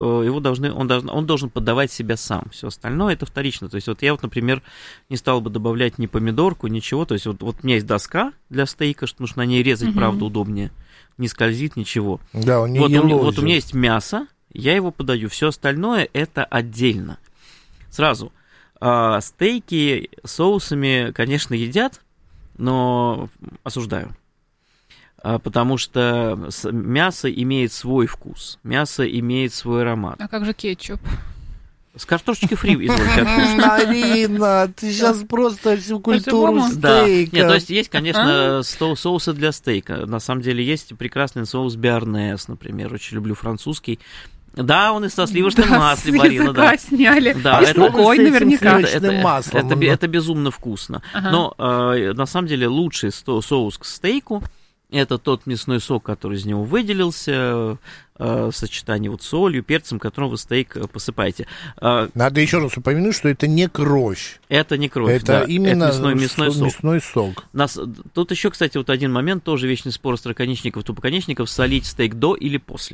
он должен подавать себя сам. Все остальное это вторично. То есть вот я вот, например, не стал бы добавлять ни помидорку, ничего. То есть вот у меня есть доска для стейка, потому что на ней резать, правда, удобнее. Не скользит, ничего. Да, он не вот у меня есть мясо, я его подаю. Все остальное это отдельно. Сразу. Стейки с соусами, конечно, едят, но осуждаю. Потому что мясо имеет свой вкус, мясо имеет свой аромат. А как же кетчуп? С картошечки фри, извольте откушать. Марина, ты сейчас просто всю культуру стейка. Да. Нет, то есть есть, конечно, соусы для стейка. На самом деле есть прекрасный соус биарнез, например. Очень люблю французский. Да, он и со сливочным маслом, Марина, да. Сняли. Да, это наверняка. Это безумно вкусно. Но на самом деле лучший соус к стейку это тот мясной сок, который из него выделился, в сочетании вот с солью, перцем, которым вы стейк посыпаете. Надо еще раз упомянуть, что это не кровь. Это не кровь, это да. Именно это мясной сок. Тут еще, кстати, вот один момент, тоже вечный спор остроконечников, тупоконечников, солить стейк до или после.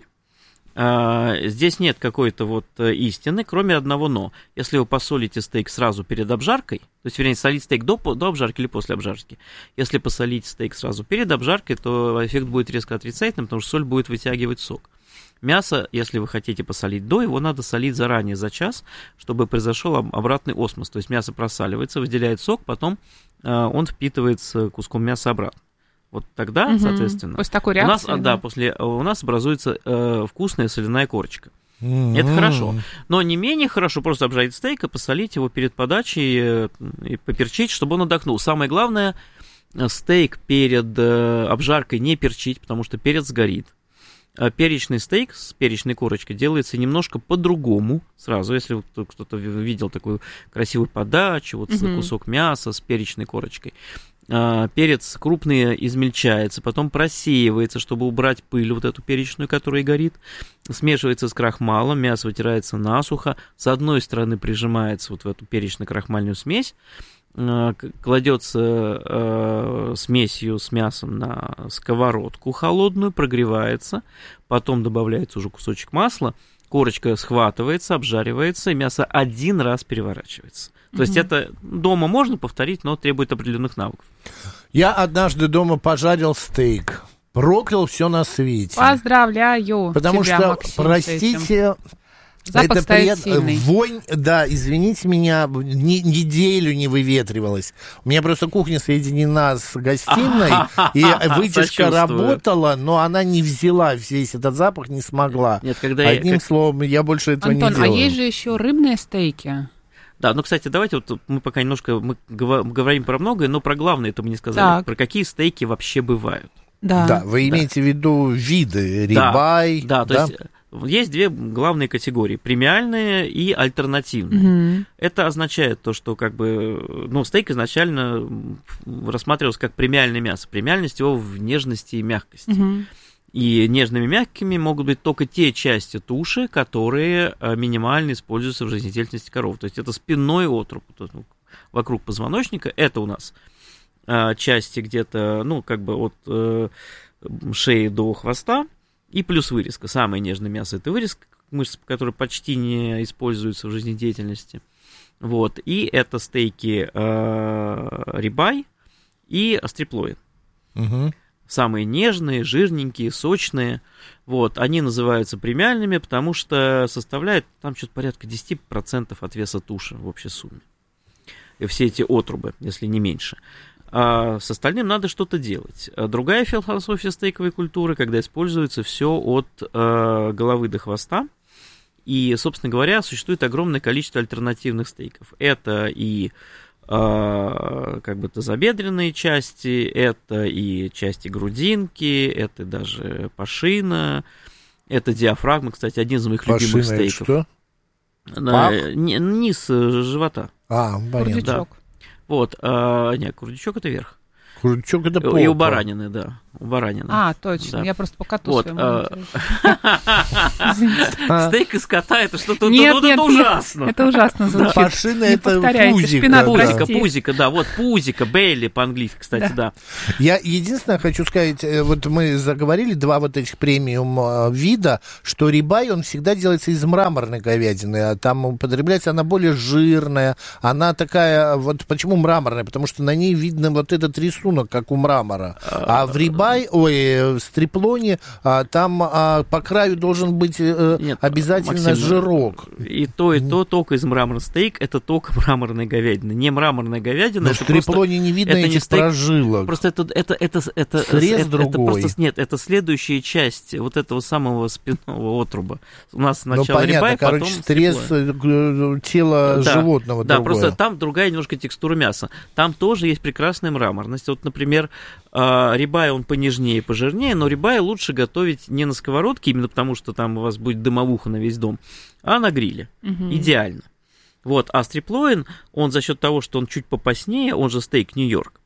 Здесь нет какой-то вот истины, кроме одного «но». Если вы посолите стейк сразу перед обжаркой, то есть, вернее, солить стейк до обжарки или после обжарки, если посолить стейк сразу перед обжаркой, то эффект будет резко отрицательным, потому что соль будет вытягивать сок. Мясо, если вы хотите посолить до, его надо солить заранее, за час, чтобы произошел обратный осмос. То есть мясо просаливается, выделяет сок, потом он впитывается куском мяса обратно. Вот тогда, соответственно, после такой реакции, у нас образуется вкусная соляная корочка. Это хорошо. Но не менее хорошо просто обжарить стейк и посолить его перед подачей и поперчить, чтобы он отдохнул. Самое главное, стейк перед обжаркой не перчить, потому что перец сгорит. Перечный стейк с перечной корочкой делается немножко по-другому. Сразу, если вот кто-то видел такую красивую подачу, вот кусок мяса с перечной корочкой. Перец крупный измельчается, потом просеивается, чтобы убрать пыль, вот эту перечную, которая горит, смешивается с крахмалом, мясо вытирается насухо, с одной стороны прижимается вот в эту перечно-крахмальную смесь, кладется смесью с мясом на сковородку холодную, прогревается, потом добавляется уже кусочек масла, корочка схватывается, обжаривается, и мясо один раз переворачивается. То есть это дома можно повторить, но требует определенных навыков. Я однажды дома пожарил стейк, проклял все на свете. Поздравляю Потому тебя, что, Максим, простите, запах стоит сильный. Вонь, да, извините меня, неделю не выветривалась. У меня просто кухня соединена с гостиной, и вытяжка работала, но она не взяла весь этот запах, не смогла. Нет, Одним словом, я больше этого не делаю. Антон, а есть же еще рыбные стейки. Да, ну, кстати, давайте вот мы пока немножко говорим про многое, но про главное это мы не сказали. Так. Про какие стейки вообще бывают. Да, вы имеете в виду виды, рибай. Да, то есть есть две главные категории: премиальные и альтернативные. Это означает то, что как бы, стейк изначально рассматривался как премиальное мясо. Премиальность его в нежности и мягкости. И нежными и мягкими могут быть только те части туши, которые минимально используются в жизнедеятельности коров. То есть это спинной отруб вокруг позвоночника. Это у нас части где-то, от шеи до хвоста. И плюс вырезка. Самое нежное мясо – это вырезка, мышцы, которые почти не используются в жизнедеятельности. Вот. И это стейки рибай и остриплоид. Самые нежные, жирненькие, сочные. Вот. Они называются премиальными, потому что составляют там что-то порядка 10% от веса туши в общей сумме. И все эти отрубы, если не меньше. А с остальным надо что-то делать. Другая философия стейковой культуры, когда используется все от головы до хвоста. И, собственно говоря, существует огромное количество альтернативных стейков. Это и тазобедренные части, это и части грудинки, это даже пашина, это диафрагма, кстати, один из моих любимых стейков. Что? Низ живота. Понятно. Грудичок. Вот, нет, грудичок это верх. Крючок это попа. И у баранины, да. У баранины. Точно. Да. Я просто по коту вот, своему. Стейк из кота, это что-то это ужасно. Это ужасно звучит. Пашина это пузика. Пузика, да. Вот пузика, белли по-английски, кстати, да. Я единственное хочу сказать, вот мы заговорили, 2 вот этих премиум вида, что рибай, он всегда делается из мраморной говядины, а там употребляется она более жирная, она такая, вот почему мраморная, потому что на ней видно вот этот рисунок, как у мрамора, а в рибай, в стриплоне, там по краю должен быть обязательно Максим, жирок. И то только из мраморного. Стейк это только мраморная говядина, не мраморная говядина. Но в стриплоне не видно этих прожилок. Просто это срез другой. Это следующая часть вот этого самого спинного отруба. У нас сначала понятно, рибай, потом срез тела животного. Да, другое. Просто там другая немножко текстура мяса. Там тоже есть прекрасная мраморность. Вот, например, рибай, он понежнее и пожирнее, но рибай лучше готовить не на сковородке, именно потому что там у вас будет дымовуха на весь дом, а на гриле. Идеально. Вот. А стриплоин, он за счет того, что он чуть попаснее, он же стейк Нью-Йорк,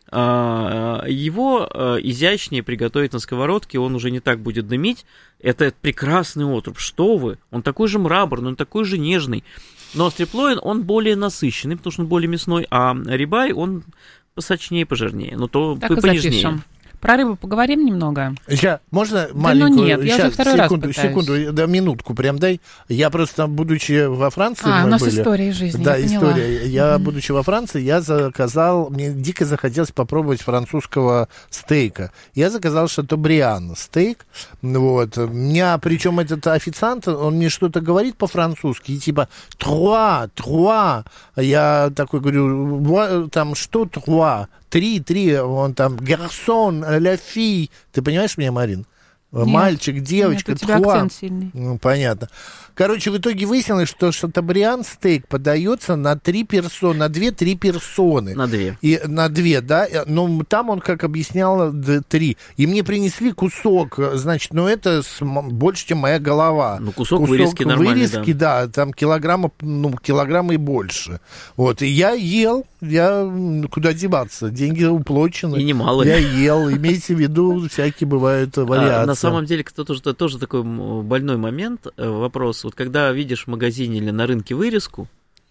его изящнее приготовить на сковородке, он уже не так будет дымить. Это прекрасный отруб. Что вы? Он такой же мраморный, он такой же нежный. Но стриплоин, он более насыщенный, потому что он более мясной, а рибай, он посочнее, пожирнее, но то так понежнее. Запишем. Про рыбу поговорим немного? Сейчас, можно маленькую? Ну нет, я уже второй раз пытаюсь. Секунду, да, минутку прям дай. Я просто, будучи во Франции... у нас история жизни, да, я история. Я, будучи во Франции, я заказал... Мне дико захотелось попробовать французского стейка. Я заказал шатобриан стейк. Вот. Меня, причем этот официант, он мне что-то говорит по-французски, и типа «trois». Я такой говорю, там что «trois»? 3, он там, гарсон, ля фи. Ты понимаешь меня, Марин? Нет, мальчик, девочка, нет, у тебя акцент сильный. Ну, понятно. Короче, в итоге выяснилось, что шатобриан стейк подается на 2-3 персоны. На 2. И на 2, да. Но там он, как объяснял, 3. И мне принесли кусок, значит, это больше, чем моя голова. Ну, кусок вырезки нормальный, вырезки, да. Там килограмма и больше. Вот, и я ел, куда деваться, деньги уплочены. И немало. Я ел, имейте в виду, всякие бывают вариации. На самом деле, тоже такой больной момент, вопрос. Вот когда видишь в магазине или на рынке вырезку,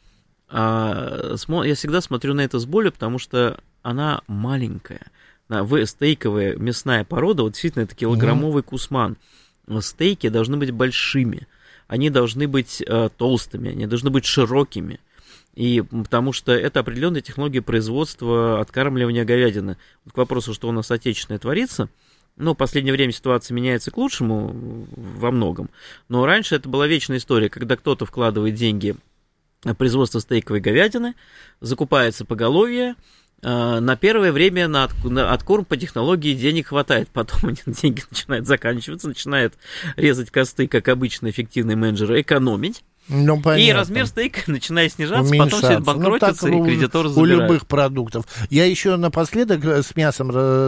я всегда смотрю на это с болью, потому что она маленькая. Стейковая мясная порода, вот действительно, это килограммовый кусман. Стейки должны быть большими, они должны быть толстыми, они должны быть широкими. И потому что это определенная технология производства, откармливания говядины. Вот к вопросу, что у нас отечественное творится. В последнее время ситуация меняется к лучшему во многом, но раньше это была вечная история, когда кто-то вкладывает деньги в производство стейковой говядины, закупается поголовье, на первое время на откорм по технологии денег хватает, потом деньги начинают заканчиваться, начинает резать косты, как обычно эффективный менеджер, экономить. И размер стейка начинает снижаться, потом все это банкротится, и кредиторы забирают. У любых продуктов. Я еще напоследок с мясом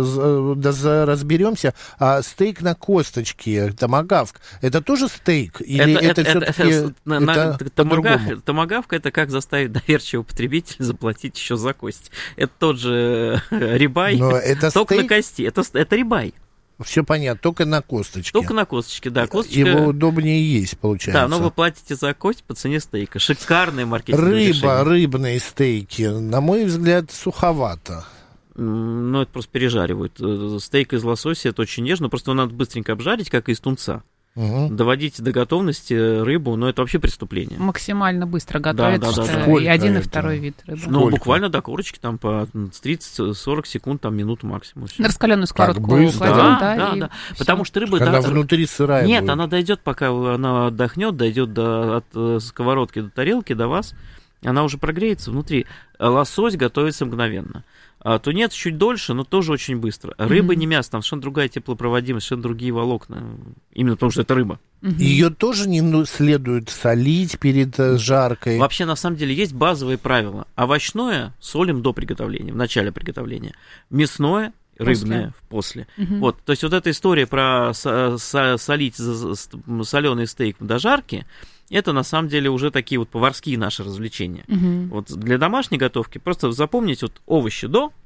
разберемся. Стейк на косточке, томагавк, это тоже стейк? Или это все-таки по-другому? Томагавк — это как заставить доверчивого потребителя заплатить еще за кость. Это тот же рибай, только на кости. Это рибай. Все понятно, только на косточке. Только на косточке, да. Косточка... Его удобнее есть, получается. Да, но вы платите за кость по цене стейка. Шикарное маркетинговое решение. Рыбные стейки, на мой взгляд, суховато. Это просто пережаривают. Стейк из лосося — это очень нежно, просто его надо быстренько обжарить, как и из тунца. Доводить до готовности рыбу, это вообще преступление. Максимально быстро готовить, да. И один, и второй вид рыбы. Буквально до корочки, там по 30-40 секунд, там минуту максимум. На раскаленную сковородку кладем, да. Потому что рыба... Она внутри сырая Нет, будет. Она дойдет, пока она отдохнет, дойдет от сковородки до тарелки, до вас, она уже прогреется внутри. Лосось готовится мгновенно. Тунец чуть дольше, но тоже очень быстро. Рыба не мясо, там совершенно другая теплопроводимость, совершенно другие волокна. Именно потому, что это рыба. Ее тоже не следует солить перед жаркой? Вообще, на самом деле, есть базовые правила. Овощное солим до приготовления, в начале приготовления. Мясное, рыбное после. Вот, то есть вот эта история про солить соленый стейк до жарки, это на самом деле уже такие вот поварские наши развлечения. Вот для домашней готовки просто запомните вот овощи до,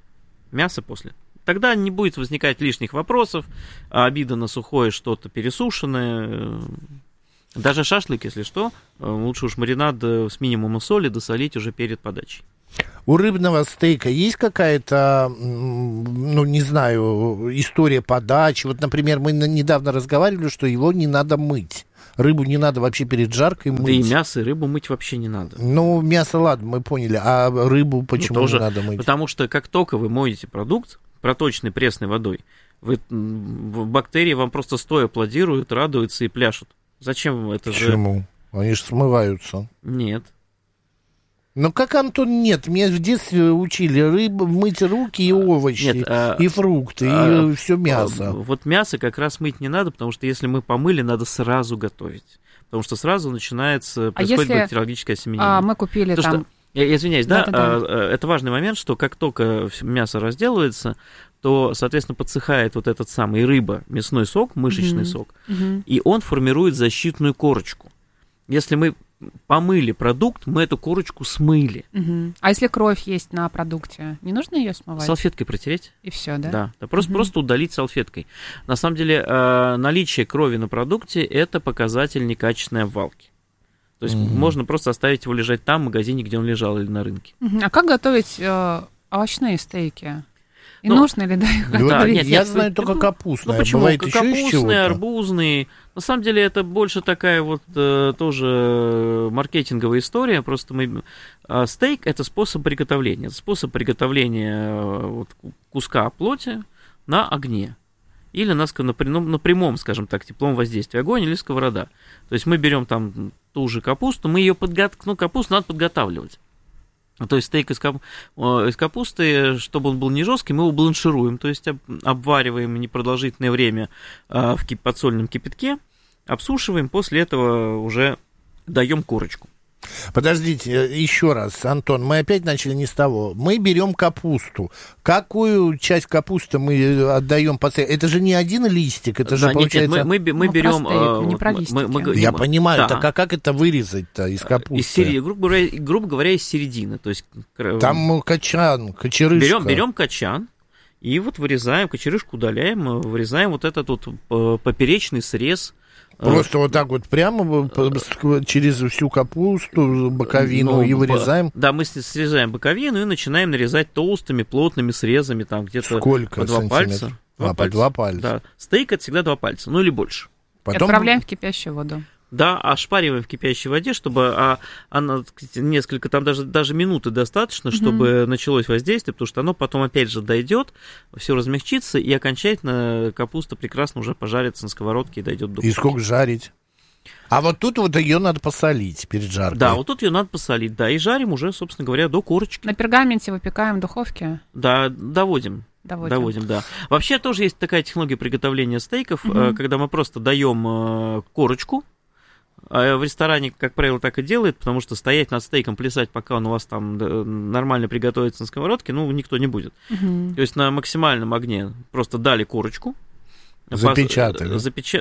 мясо после. Тогда не будет возникать лишних вопросов, обида на сухое что-то пересушенное. Даже шашлык, если что, лучше уж маринад с минимумом соли досолить уже перед подачей. У рыбного стейка есть какая-то, ну, не знаю, история подачи? Вот, например, мы недавно разговаривали, что его не надо мыть. Рыбу не надо вообще перед жаркой мыть. Да и мясо, и рыбу мыть вообще не надо. Ну, мясо, ладно, мы поняли. А рыбу почему тоже не надо мыть? Потому что как только вы моете продукт проточной пресной водой, бактерии вам просто стоя аплодируют, радуются и пляшут. Зачем это же? Почему? Они же смываются. Нет. Ну как, Антон, нет? Меня в детстве учили мыть руки и овощи, нет, и фрукты, и все мясо. Вот мясо как раз мыть не надо, потому что если мы помыли, надо сразу готовить. Потому что сразу происходит бактериологическое осеменение. Мы купили потому там... Я извиняюсь, да, это важный момент, что как только мясо разделывается, то, соответственно, подсыхает вот этот самый мясной сок, мышечный сок, и он формирует защитную корочку. Если мы помыли продукт, мы эту корочку смыли. А если кровь есть на продукте, не нужно ее смывать? Салфеткой протереть. И все, да? Да, просто удалить салфеткой. На самом деле, наличие крови на продукте – это показатель некачественной обвалки. То есть можно просто оставить его лежать там, в магазине, где он лежал, или на рынке. А как готовить овощные стейки? И нужно ли, их готовить? Я знаю только капустные. Почему? Бывает еще из чего-то? Капустные, арбузные. На самом деле это больше такая вот тоже маркетинговая история. Просто стейк – это способ приготовления. Это способ приготовления куска плоти на огне. Или на прямом, скажем так, теплом воздействия. Огонь или сковорода. То есть мы берем там ту же капусту, мы ее капусту надо подготавливать. То есть стейк из капусты, чтобы он был не жесткий, мы его бланшируем, то есть обвариваем непродолжительное время в подсоленном кипятке, обсушиваем, после этого уже даем корочку. Подождите, еще раз, Антон, мы опять начали не с того. Мы берем капусту. Какую часть капусты мы отдаем по цели? Это же не один листик, это же получается... Нет, мы берем... не про листики. Я понимаю, так а как это вырезать-то из капусты? Грубо говоря, из середины. То есть, там качан, кочерышка. Берем качан и вот вырезаем, кочерышку удаляем, вырезаем вот этот вот поперечный срез. Просто вот так вот прямо через всю капусту, боковину и вырезаем? Да, мы срезаем боковину и начинаем нарезать толстыми, плотными срезами, там где-то сколько по 2 пальца. По 2 пальца. Да. Стейк – это всегда 2 пальца, ну или больше. Потом... Отправляем в кипящую воду. Да, ошпариваем в кипящей воде, чтобы она несколько, там даже минуты достаточно, чтобы началось воздействие, потому что оно потом опять же дойдет, все размягчится, и окончательно капуста прекрасно уже пожарится на сковородке и дойдет до. И сколько жарить? А вот тут вот ее надо посолить перед жаркой. Да, вот тут ее надо посолить, да, и жарим уже, собственно говоря, до корочки. На пергаменте выпекаем в духовке? Да, доводим, да. Вообще тоже есть такая технология приготовления стейков, когда мы просто даем корочку. В ресторане, как правило, так и делает, потому что стоять над стейком, плясать, пока он у вас там нормально приготовится на сковородке, никто не будет. То есть на максимальном огне просто дали корочку. Запечатали.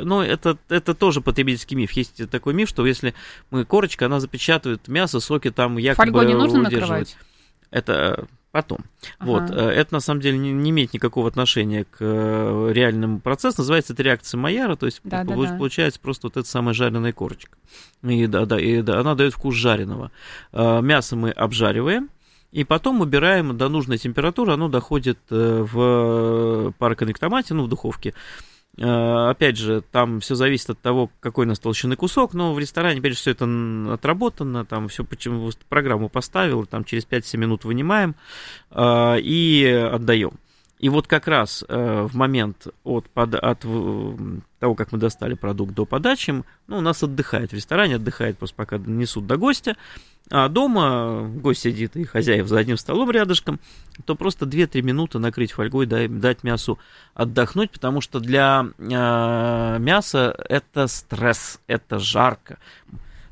Это тоже потребительский миф. Есть такой миф, что если корочка, она запечатывает мясо, соки там якобы фольгой не нужно удерживать. Накрывать? Это потом. Вот. Это на самом деле не имеет никакого отношения к реальному процессу. Называется это реакция Майяра, то есть получается просто вот эта самая жареная корочка. И она дает вкус жареного. Мясо мы обжариваем, и потом убираем до нужной температуры, оно доходит в пароконвектомате, в духовке. Опять же, там все зависит от того, какой у нас толщины кусок, но в ресторане, опять же, все это отработано, там все почему программу поставил, там через 5-7 минут вынимаем и отдаем. И вот как раз в момент от того, как мы достали продукт до подачи, у нас отдыхает в ресторане, отдыхает просто пока несут до гостя, а дома гость сидит и хозяев за одним столом рядышком, то просто 2-3 минуты накрыть фольгой, дать мясу отдохнуть, потому что для мяса это стресс, это жарко.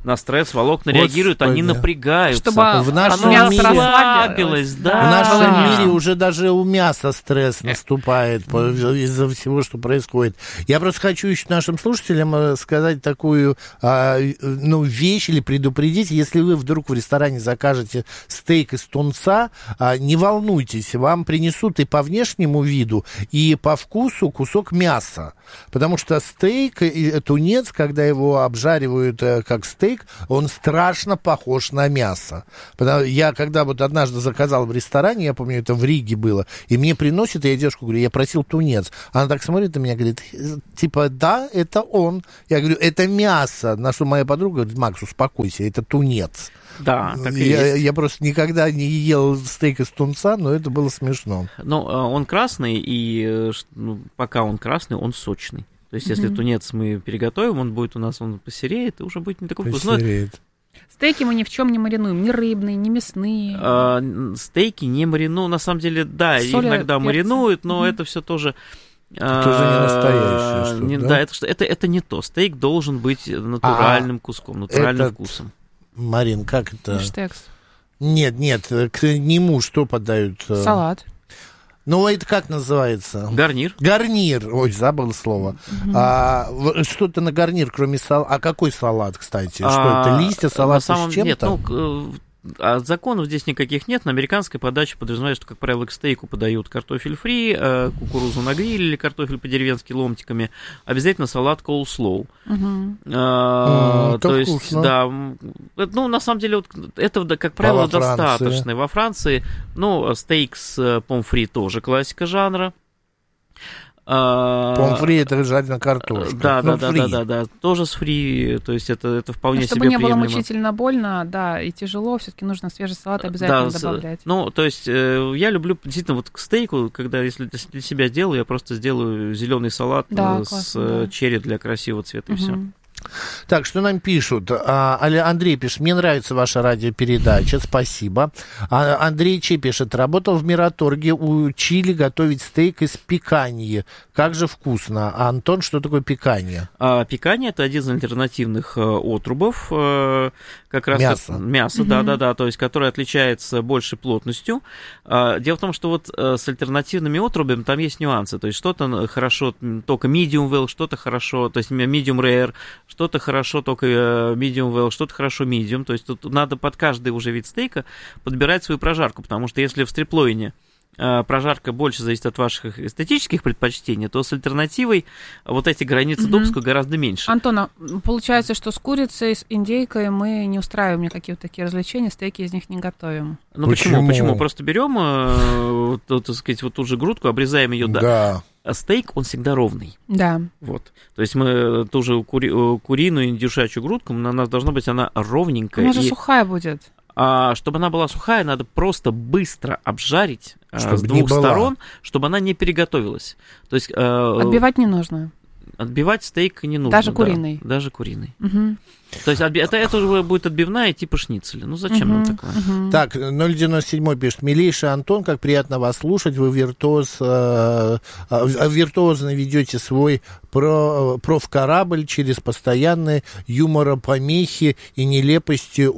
На стресс волокна реагируют, они напрягаются. Чтобы в нашем мясо расслабилось, да. В нашем мире уже даже у мяса стресс наступает из-за всего, что происходит. Я просто хочу еще нашим слушателям сказать такую вещь или предупредить. Если вы вдруг в ресторане закажете стейк из тунца, не волнуйтесь, вам принесут и по внешнему виду, и по вкусу кусок мяса. Потому что стейк, тунец, когда его обжаривают как стейк, он страшно похож на мясо. Я когда вот однажды заказал в ресторане, я помню, это в Риге было, и мне приносят, и я девушку говорю, я просил тунец. Она так смотрит на меня, говорит, типа, да, это он. Я говорю, это мясо. На что моя подруга говорит, Макс, успокойся, это тунец. Да, так и есть. Я просто никогда не ел стейк из тунца, но это было смешно. Ну, он красный, и пока он красный, он сочный. То есть, если тунец мы переготовим, он будет у нас, он посереет, и уже будет не такой вкусный. Стейки мы ни в чем не маринуем, ни рыбные, ни мясные. Стейки не маринуют, на самом деле, да, иногда маринуют, но это все тоже... Это уже не настоящее, да? Да, это не то. Стейк должен быть натуральным куском, натуральным вкусом. Марин, как это? Бифштекс. Нет, к нему что подают? Салат. Ну, это как называется? Гарнир. Гарнир. Ой, забыл слово. Что-то на гарнир, кроме салата. А какой салат, кстати? Что это? Листья салата с чем-то? Нет, законов здесь никаких нет. На американской подаче подразумевает, что, как правило, к стейку подают картофель фри, кукурузу на гриле или картофель по-деревенски ломтиками. Обязательно салат coleslaw. То есть, да, ну, на самом деле, вот, этого, как правило, достаточно. Во Франции, ну, стейк с помфри тоже классика жанра. Помфри — это жареная картошка. Да, тоже с фри, то есть это вполне себе приемлемо. Чтобы не было мучительно больно, да, и тяжело, все-таки нужно свежий салат обязательно добавлять. Ну, то есть я люблю действительно вот к стейку, когда если для себя делаю, я просто сделаю зеленый салат с черри для красивого цвета и все. Так, что нам пишут? Андрей пишет, мне нравится ваша радиопередача, спасибо. Андрей Че пишет, работал в Мираторге, учили готовить стейк из пиканьи. Как же вкусно. А Антон, что такое пиканье? Пиканье — это один из альтернативных отрубов. Как раз мясо, да, то есть который отличается большей плотностью. Дело в том, что вот с альтернативными отрубами там есть нюансы. То есть что-то хорошо только medium well, что-то хорошо, то есть medium rare, что-то хорошо только medium well, что-то хорошо medium. То есть тут надо под каждый уже вид стейка подбирать свою прожарку, потому что если в стриплойне прожарка больше зависит от ваших эстетических предпочтений, то с альтернативой вот эти границы допуска гораздо меньше. Антона, получается, что с курицей, с индейкой мы не устраиваем никакие вот такие развлечения, стейки из них не готовим. Ну почему? Просто берем, так сказать, вот ту же грудку, обрезаем ее, да. А стейк, он всегда ровный. Да. Вот. То есть мы ту же куриную индюшачью грудку, у нас должна быть она ровненькая. Она же сухая будет. Чтобы она была сухая, надо просто быстро обжарить с двух сторон, чтобы она не переготовилась. То есть, отбивать не нужно. Отбивать стейк не нужно. Даже куриный. Да, даже куриный. То есть это уже будет отбивная типа шницеля. Ну зачем нам такое? Так, 097 пишет, милейший Антон, как приятно вас слушать, вы виртуозно ведете свой профкорабль через постоянные юморопомехи и нелепости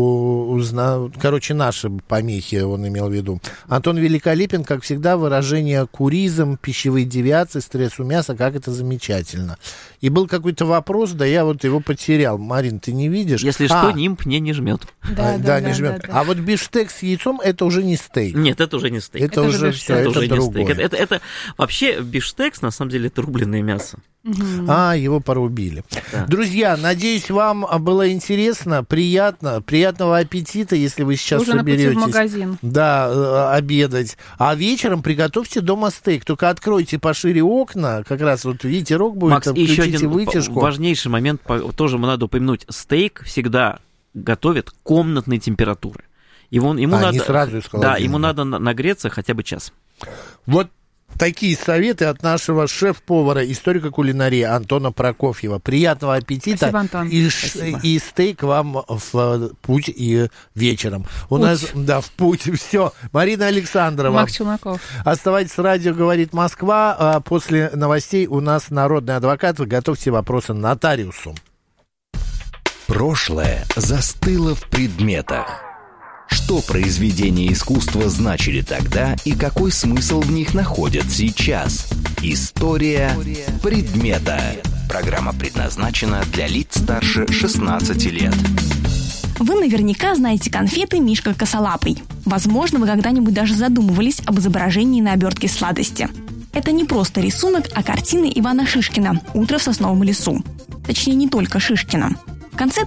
короче, наши помехи он имел в виду. Антон великолепен, как всегда, выражение куризм, пищевые девиации, стресс у мяса, как это замечательно. И был какой-то вопрос, да я вот его потерял. Марин, ты не видишь? Если что, нимб не жмет. Да, не жмет. А вот бифштекс с яйцом — это уже не стейк. Нет, это уже не стейк. Это уже все, это уже другое. Это вообще бифштекс, на самом деле, это рубленное мясо. Его порубили. Да. Друзья, надеюсь, вам было интересно, приятно. Приятного аппетита, если вы сейчас соберетесь. В магазин. Да, обедать. А вечером приготовьте дома стейк. Только откройте пошире окна, как раз вот ветерок будет, Макс, включите еще один вытяжку. Важнейший момент, тоже надо упомянуть. Стейк всегда готовят комнатной температуры. Ему надо, не сразу из холодильника. Да, ему надо нагреться хотя бы час. Вот такие советы от нашего шеф-повара, историка кулинарии Антона Прокофьева. Приятного аппетита. Спасибо, Антон. И стейк вам в путь и вечером. У нас, в путь. Все. Марина Александрова. Макс Челноков. Оставайтесь с радио «Говорит Москва». После новостей у нас народный адвокат. Вы готовьте вопросы нотариусу. Прошлое застыло в предметах. Что произведения искусства значили тогда и какой смысл в них находят сейчас? История предмета. Программа предназначена для лиц старше 16 лет. Вы наверняка знаете конфеты «Мишка косолапый». Возможно, вы когда-нибудь даже задумывались об изображении на обертке сладости. Это не просто рисунок, а картины Ивана Шишкина «Утро в сосновом лесу». Точнее, не только Шишкина. В конце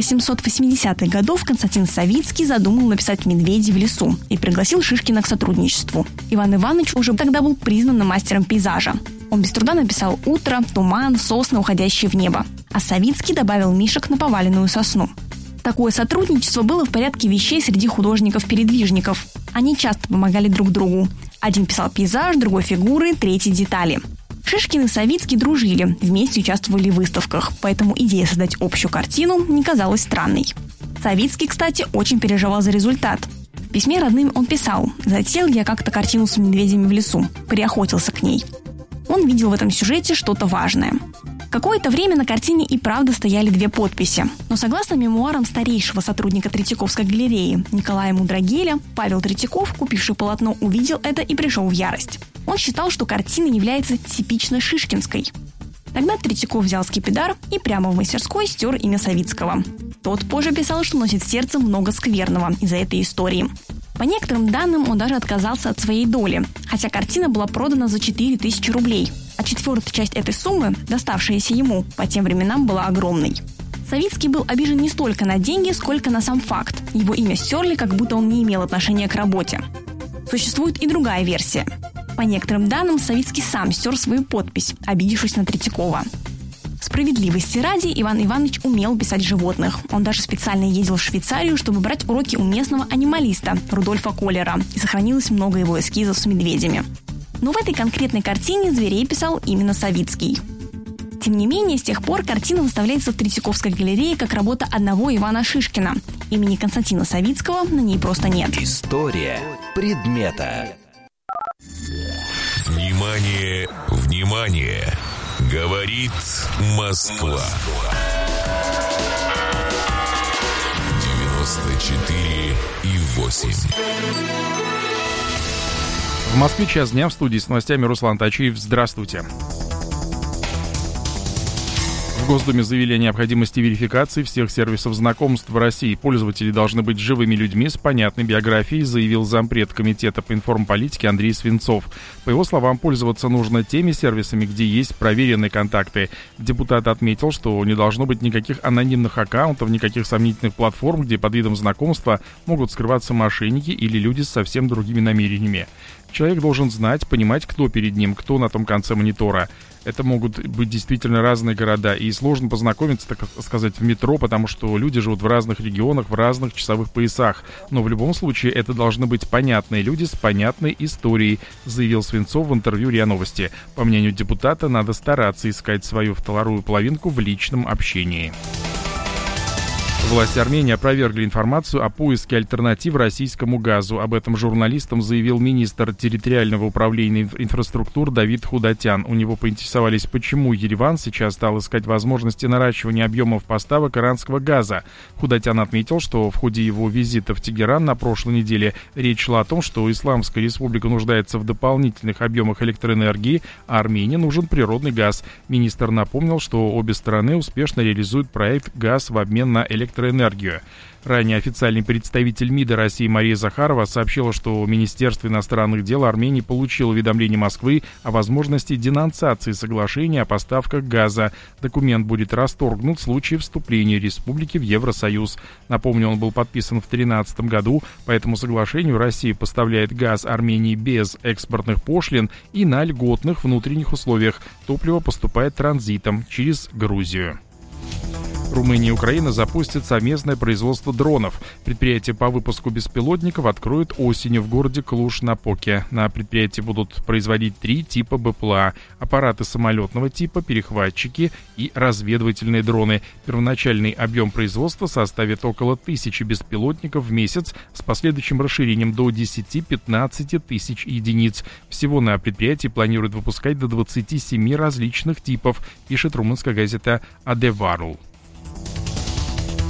1880-х годов Константин Савицкий задумал написать «Медведи в лесу» и пригласил Шишкина к сотрудничеству. Иван Иванович уже тогда был признанным мастером пейзажа. Он без труда написал «Утро», «Туман», «Сосны, уходящие в небо». А Савицкий добавил мишек на поваленную сосну. Такое сотрудничество было в порядке вещей среди художников-передвижников. Они часто помогали друг другу. Один писал пейзаж, другой фигуры, третий детали. Шишкин и Савицкий дружили, вместе участвовали в выставках, поэтому идея создать общую картину не казалась странной. Савицкий, кстати, очень переживал за результат. В письме родным он писал: «Затеял я как-то картину с медведями в лесу, приохотился к ней». Он видел в этом сюжете что-то важное. Какое-то время на картине и правда стояли две подписи. Но согласно мемуарам старейшего сотрудника Третьяковской галереи Николая Мудрагеля, Павел Третьяков, купивший полотно, увидел это и пришел в ярость. Он считал, что картина является типично шишкинской. Тогда Третьяков взял скипидар и прямо в мастерской стер имя Савицкого. Тот позже писал, что носит в сердце много скверного из-за этой истории. По некоторым данным, он даже отказался от своей доли, хотя картина была продана за 4000 рублей, а четвертая часть этой суммы, доставшаяся ему, по тем временам была огромной. Савицкий был обижен не столько на деньги, сколько на сам факт. Его имя стерли, как будто он не имел отношения к работе. Существует и другая версия. По некоторым данным, Савицкий сам стер свою подпись, обидевшись на Третьякова. Справедливости ради, Иван Иванович умел писать животных. Он даже специально ездил в Швейцарию, чтобы брать уроки у местного анималиста Рудольфа Коллера, и сохранилось много его эскизов с медведями. Но в этой конкретной картине зверей писал именно Савицкий. Тем не менее, с тех пор картина выставляется в Третьяковской галерее как работа одного Ивана Шишкина. Имени Константина Савицкого на ней просто нет. История предмета. Внимание, внимание! Говорит Москва. 94,8. В Москве час дня, в студии с новостями Руслан Тачиев. Здравствуйте. В Госдуме заявили о необходимости верификации всех сервисов знакомств в России. Пользователи должны быть живыми людьми с понятной биографией, заявил зампред Комитета по информполитике Андрей Свинцов. По его словам, пользоваться нужно теми сервисами, где есть проверенные контакты. Депутат отметил, что не должно быть никаких анонимных аккаунтов, никаких сомнительных платформ, где под видом знакомства могут скрываться мошенники или люди с совсем другими намерениями. Человек должен знать, понимать, кто перед ним, кто на том конце монитора. Это могут быть действительно разные города, и сложно познакомиться, так сказать, в метро, потому что люди живут в разных регионах, в разных часовых поясах. Но в любом случае это должны быть понятные люди с понятной историей, заявил Свинцов в интервью РИА Новости. По мнению депутата, надо стараться искать свою вторую половинку в личном общении. Власти Армении опровергли информацию о поиске альтернатив российскому газу. Об этом журналистам заявил министр территориального управления инфраструктур Давид Худатян. У него поинтересовались, почему Ереван сейчас стал искать возможности наращивания объемов поставок иранского газа. Худатян отметил, что в ходе его визита в Тегеран на прошлой неделе речь шла о том, что Исламская республика нуждается в дополнительных объемах электроэнергии, а Армении нужен природный газ. Министр напомнил, что обе стороны успешно реализуют проект «Газ в обмен на электроэнергию». Ранее официальный представитель МИДа России Мария Захарова сообщила, что Министерство иностранных дел Армении получило уведомление Москвы о возможности денонсации соглашения о поставках газа. Документ будет расторгнут в случае вступления республики в Евросоюз. Напомню, он был подписан в 2013 году. По этому соглашению Россия поставляет газ Армении без экспортных пошлин и на льготных внутренних условиях. Топливо поступает транзитом через Грузию. Румыния и Украина запустят совместное производство дронов. Предприятие по выпуску беспилотников откроют осенью в городе Клуж-Напоке. На предприятии будут производить 3 типа БПЛА: аппараты самолетного типа, перехватчики и разведывательные дроны. Первоначальный объем производства составит около 1000 беспилотников в месяц с последующим расширением до 10-15 тысяч единиц. Всего на предприятии планируют выпускать до 27 различных типов, пишет румынская газета «Адеварул».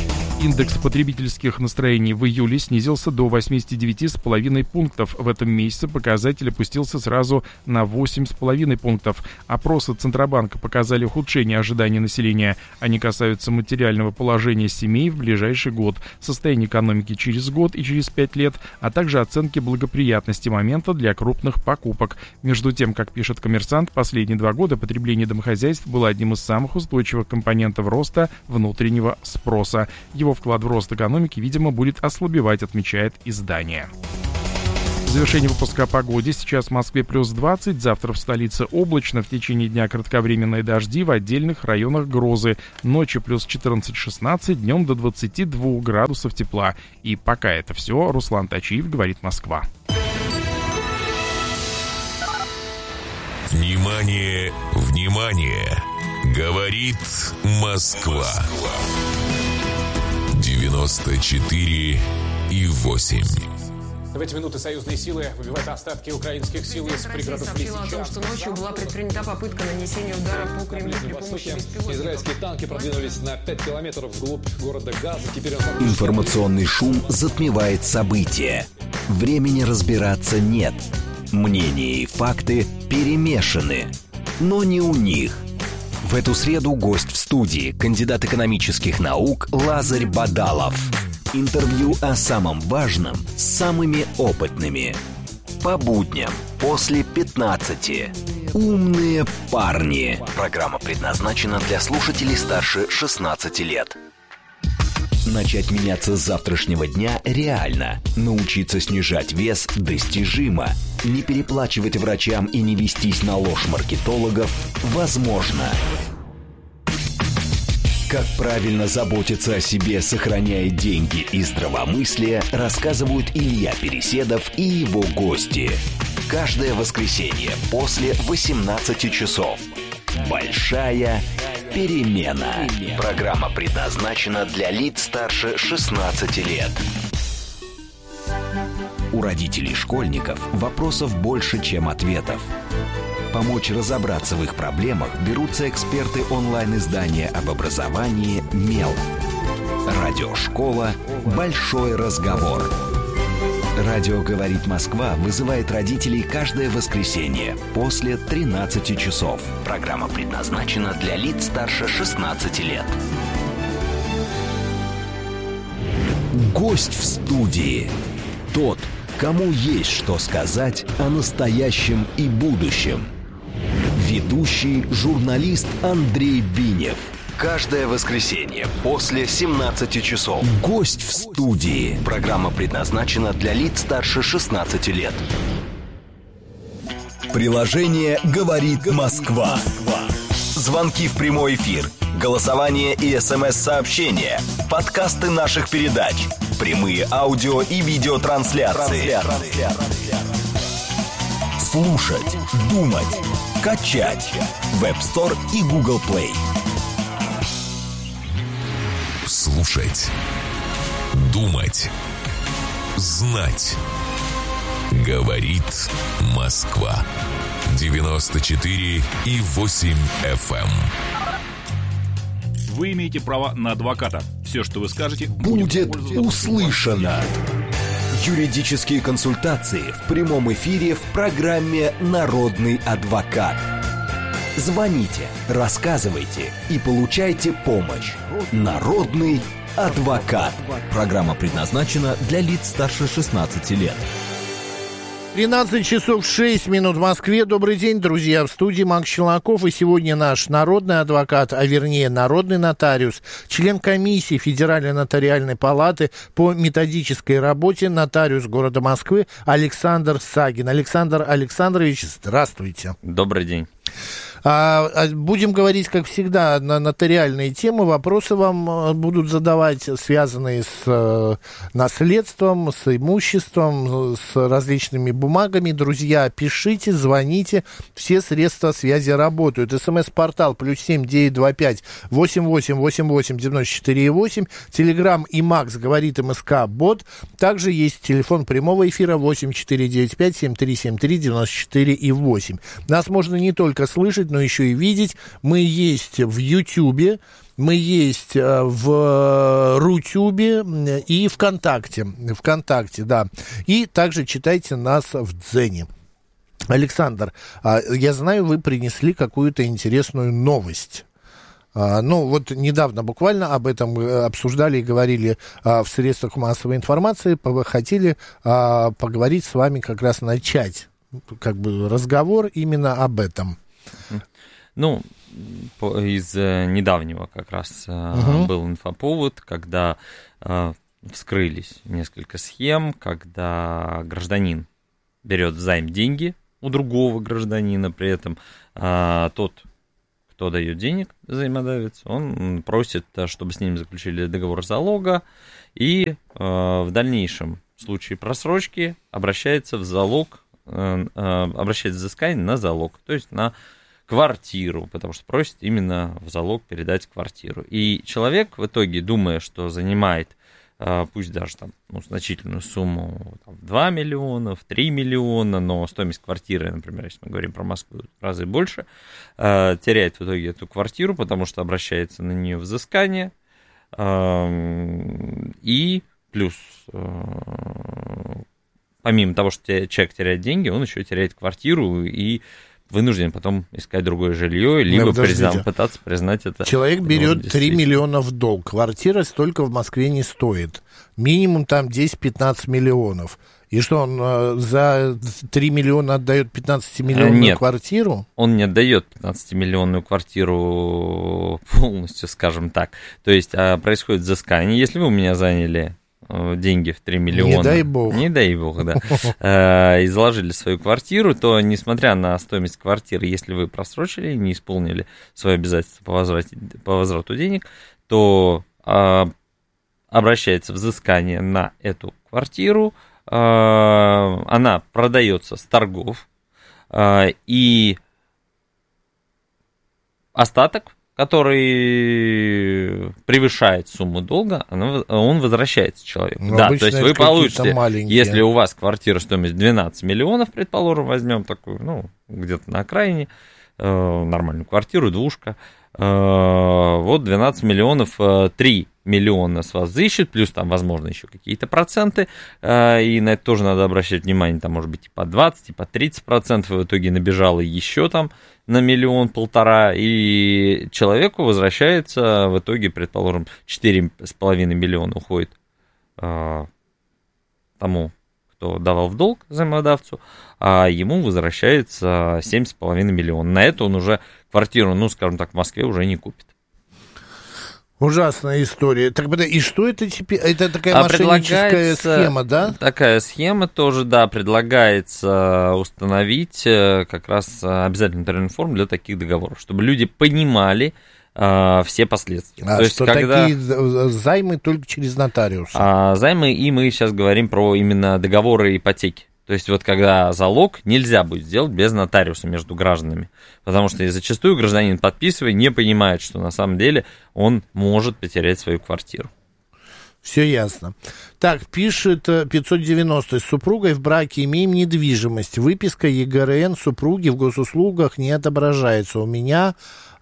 Индекс потребительских настроений в июле снизился до 89,5 пунктов. В этом месяце показатель опустился сразу на 8,5 пунктов. Опросы Центробанка показали ухудшение ожиданий населения. Они касаются материального положения семей в ближайший год, состояния экономики через год и через 5 лет, а также оценки благоприятности момента для крупных покупок. Между тем, как пишет «Коммерсант», последние 2 года потребление домохозяйств было одним из самых устойчивых компонентов роста внутреннего спроса. Его вклад в рост экономики, видимо, будет ослабевать, отмечает издание. В завершении выпуска о погоде. Сейчас в Москве плюс 20, завтра в столице облачно, в течение дня кратковременные дожди, в отдельных районах грозы. Ночью плюс 14-16, днем до 22 градусов тепла. И пока это все. Руслан Тачиев, говорит Москва. Внимание, внимание! Говорит Москва. 94,8. В эти минуты союзные силы выбивают остатки украинских сил из пригородов Лисичанска. Сообщила о том, что ночью была предпринята попытка нанесения удара по Кремлю при помощи беспилотников. Израильские танки продвинулись на 5 километров вглубь города Газа. Теперь Информационный шум затмевает события. Времени разбираться нет. Мнения и факты перемешаны. Но не у них. В эту среду гость в студии, кандидат экономических наук Лазарь Бадалов. Интервью о самом важном с самыми опытными. По будням после 15. Умные парни. Программа предназначена для слушателей старше 16 лет. Начать меняться с завтрашнего дня реально. Научиться снижать вес достижимо. Не переплачивать врачам и не вестись на ложь маркетологов возможно. Как правильно заботиться о себе, сохраняя деньги и здравомыслие, рассказывают Илья Переседов и его гости. Каждое воскресенье после 18 часов. Большая перемена. Программа предназначена для лиц старше 16 лет. У родителей школьников вопросов больше, чем ответов. Помочь разобраться в их проблемах берутся эксперты онлайн-издания об образовании «Мел». Радиошкола «Большой разговор». Радио «Говорит Москва» вызывает родителей каждое воскресенье после 13 часов. Программа предназначена для лиц старше 16 лет. Гость в студии. Тот, кому есть что сказать о настоящем и будущем. Ведущий журналист Андрей Бинев. Каждое воскресенье после 17 часов. Гость в студии. Программа предназначена для лиц старше 16 лет. Приложение «Говорит Москва». Звонки в прямой эфир, голосование и СМС-сообщения, подкасты наших передач, прямые аудио и видеотрансляции. Слушать, думать, качать. Web Store и Google Play. Слушать, думать, знать. Говорит Москва. 94,8 FM. Вы имеете право на адвоката. Все, что вы скажете, будет услышано. Юридические консультации в прямом эфире в программе «Народный адвокат». Звоните, рассказывайте и получайте помощь. Народный адвокат. Программа предназначена для лиц старше 16 лет. 13 часов 6 минут в Москве. Добрый день, друзья. В студии Макс Челноков. И сегодня наш народный адвокат, а вернее народный нотариус, член комиссии Федеральной нотариальной палаты по методической работе, нотариус города Москвы Александр Сагин. Александр Александрович, здравствуйте. Добрый день. Будем говорить, как всегда, на нотариальные темы. Вопросы вам будут задавать, связанные с наследством, с имуществом, с различными бумагами. Друзья, пишите, звоните. Все средства связи работают. СМС-портал +7 925 88 88 94 8. Телеграм и Макс говорит МСК Бот. Также есть телефон прямого эфира 8495 7373 94 8. Нас можно не только слышать, но еще и видеть. Мы есть в Ютьюбе. Мы есть в Рутюбе и ВКонтакте. ВКонтакте, да. И также читайте нас в Дзене. Александр, я знаю, вы принесли какую-то интересную новость. Ну, вот недавно буквально об этом обсуждали и говорили в средствах массовой информации. Хотели поговорить с вами, как раз начать как бы разговор именно об этом. Ну, из недавнего как раз был инфоповод, когда вскрылись несколько схем, когда гражданин берет взайм деньги у другого гражданина, при этом тот, кто дает денег, взаимодавец, он просит, чтобы с ним заключили договор залога, и в дальнейшем случае просрочки обращается в залог, обращается взыскание на залог, то есть на квартиру, потому что просит именно в залог передать квартиру. И человек в итоге, думая, что занимает, пусть даже там, значительную сумму, там, 2 миллиона, в 3 миллиона, но стоимость квартиры, например, если мы говорим про Москву, в разы больше, теряет в итоге эту квартиру, потому что обращается на нее взыскание, и плюс, помимо того, что человек теряет деньги, он еще теряет квартиру и вынужден потом искать другое жилье, либо пытаться признать это. Человек берет 3 миллиона в долг. Квартира столько в Москве не стоит. Минимум там 10-15 миллионов. И что, он за 3 миллиона отдает 15-миллионную квартиру? Он не отдает 15-миллионную квартиру полностью, скажем так. То есть происходит взыскание. Если вы у меня заняли деньги в 3 миллиона. Не дай бог, да. И заложили свою квартиру, то, несмотря на стоимость квартиры, если вы просрочили, не исполнили свои обязательства по возврату денег, то обращается взыскание на эту квартиру, она продается с торгов, и остаток, который превышает сумму долга, он возвращается человеку. Да, то есть вы получите, если у вас квартира стоимость 12 миллионов, предположим, возьмем такую, где-то на окраине, нормальную квартиру, двушка, вот 12 миллионов, 3 миллиона с вас взыщут, плюс там, возможно, еще какие-то проценты, и на это тоже надо обращать внимание, там может быть и по 20, и по 30%, в итоге набежало еще там на 1,5 миллиона, и человеку возвращается в итоге, предположим, 4,5 миллиона уходит тому, кто давал в долг взаимодавцу, а ему возвращается 7,5 миллиона. На это он уже квартиру, скажем так, в Москве уже не купит. Ужасная история. И что это теперь? Это такая мошенническая схема, да? Такая схема тоже, да, предлагается установить как раз обязательную нотариальную форму для таких договоров, чтобы люди понимали все последствия. То есть, когда такие займы только через нотариуса? Займы, и мы сейчас говорим про именно договоры ипотеки. То есть вот когда залог нельзя будет сделать без нотариуса между гражданами, потому что зачастую гражданин, подписывая, не понимает, что на самом деле он может потерять свою квартиру. Все ясно. Так, пишет 590. С супругой в браке имеем недвижимость. Выписка ЕГРН супруги в госуслугах не отображается. У меня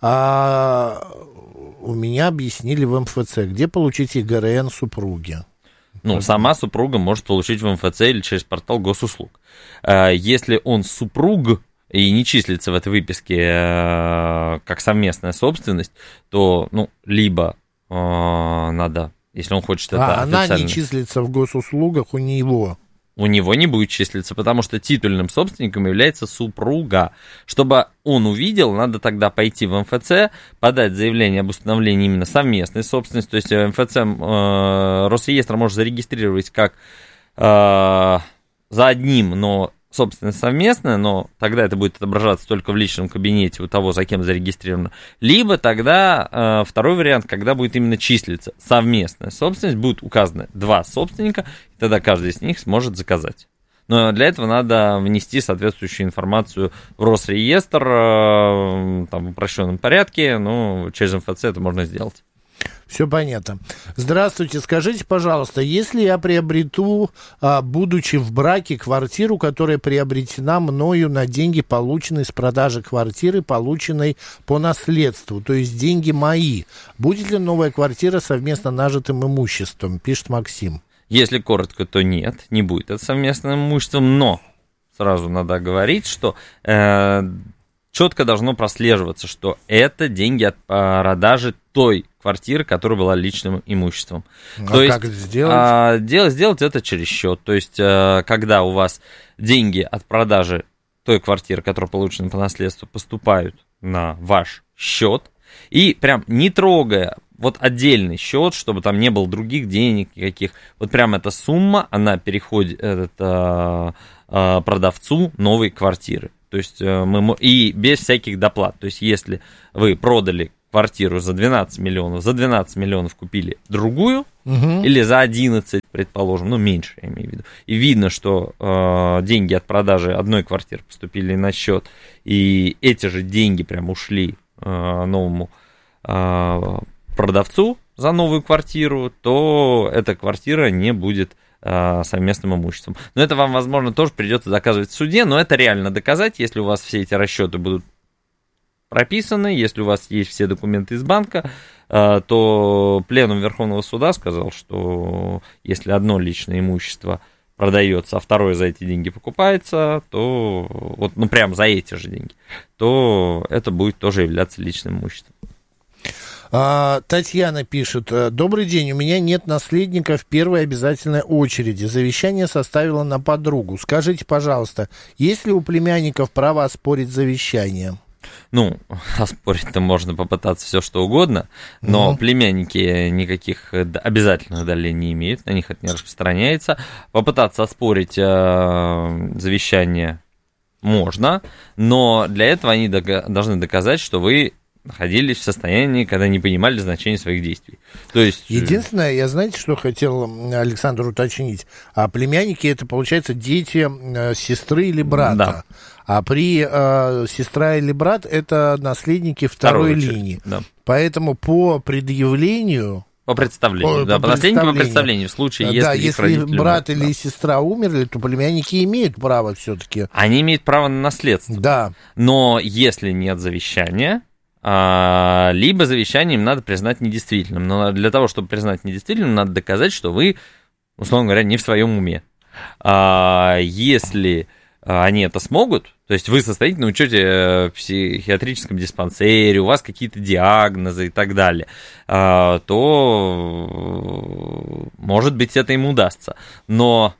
объяснили в МФЦ. Где получить ЕГРН супруги? Сама супруга может получить в МФЦ или через портал госуслуг. Если он супруг и не числится в этой выписке как совместная собственность, то, либо надо, если он хочет это она официально... не числится в госуслугах у него. У него не будет числиться, потому что титульным собственником является супруга. Чтобы он увидел, надо тогда пойти в МФЦ, подать заявление об установлении именно совместной собственности. То есть МФЦ, Росреестр может зарегистрировать как за одним, но собственность совместная, но тогда это будет отображаться только в личном кабинете у того, за кем зарегистрировано. Либо тогда второй вариант, когда будет именно числиться совместная собственность, будут указаны 2 собственника, и тогда каждый из них сможет заказать. Но для этого надо внести соответствующую информацию в Росреестр там, в упрощенном порядке, но через МФЦ это можно сделать. Все понятно. Здравствуйте, скажите, пожалуйста, если я приобрету, будучи в браке, квартиру, которая приобретена мною на деньги, полученные с продажи квартиры, полученной по наследству, то есть деньги мои, будет ли новая квартира совместно нажитым имуществом, пишет Максим. Если коротко, то нет, не будет это совместным имуществом, но сразу надо говорить, что четко должно прослеживаться, что это деньги от продажи той квартиры, которая была личным имуществом. То есть, как это сделать? Сделать это через счет. То есть, когда у вас деньги от продажи той квартиры, которая получена по наследству, поступают на ваш счет, и прям не трогая вот отдельный счет, чтобы там не было других денег никаких, вот прям эта сумма, она переходит продавцу новой квартиры. То есть и без всяких доплат. То есть если вы продали квартиру за 12 миллионов купили другую, или за 11, предположим, ну меньше, я имею в виду, и видно, что деньги от продажи одной квартиры поступили на счет, и эти же деньги прям ушли новому продавцу за новую квартиру, то эта квартира не будет совместным имуществом. Но это вам, возможно, тоже придется доказывать в суде, но это реально доказать, если у вас все эти расчеты будут прописаны, если у вас есть все документы из банка, то пленум Верховного суда сказал, что если одно личное имущество продается, а второе за эти деньги покупается, то вот, ну, прям за эти же деньги, то это будет тоже являться личным имуществом. Татьяна пишет: добрый день, у меня нет наследника в первой обязательной очереди. Завещание составила на подругу. Скажите, пожалуйста, есть ли у племянников право оспорить завещание? Ну, оспорить-то можно попытаться все что угодно, но племянники никаких обязательных долей не имеют, на них это не распространяется. Попытаться оспорить завещание можно, но для этого они должны доказать, что вы находились в состоянии, когда не понимали значение своих действий. То есть... Единственное, я, знаете, что хотел, Александр, уточнить? А племянники — это, получается, дети сестры или брата. Да. А при сестра или брат — это наследники второй линии. Да. Поэтому по предъявлению... По представлению, по наследнику по представлению, в случае, если да, их если родители брат умерли, или сестра умерли, то племянники имеют право все-таки. Они имеют право на наследство. Да. Но если нет завещания, либо завещание им надо признать недействительным. Но для того, чтобы признать недействительным, надо доказать, что вы, условно говоря, не в своем уме. Если они это смогут, то есть вы состоите на учете в психиатрическом диспансере, у вас какие-то диагнозы и так далее, то, может быть, это им удастся. Но